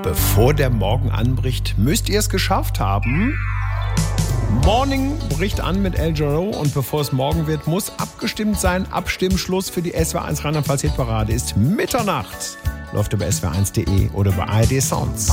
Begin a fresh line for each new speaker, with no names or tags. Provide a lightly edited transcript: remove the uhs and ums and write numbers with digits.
bevor der Morgen anbricht, müsst ihr es geschafft haben. Morning bricht an mit El Jarreau und bevor es morgen wird, muss abgestimmt sein. Abstimmschluss für die SWR1 Rheinland-Pfalz Hitparade ist Mitternacht. Läuft über swr1.de oder über ARD Sounds.